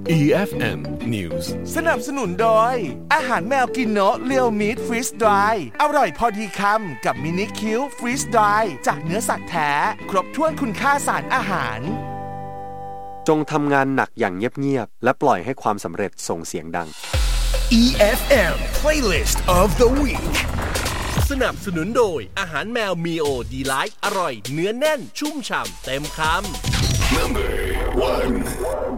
EFM News สนับสนุนโดยอาหารแมวกินโนะเรียวมีทฟรีสดรายอร่อยพอดีคำกับมินิคิวฟรีสดรายจากเนื้อสัตว์แท้ครบถ้วนคุณค่าสารอาหารจงทำงานหนักอย่างเงียบๆและปล่อยให้ความสำเร็จส่งเสียงดัง EFM Playlist of the Week สนับสนุนโดยอาหารแมวมีโอดีไลท์อร่อยเนื้อแน่นชุ่มฉ่ำเต็มคำ Number 1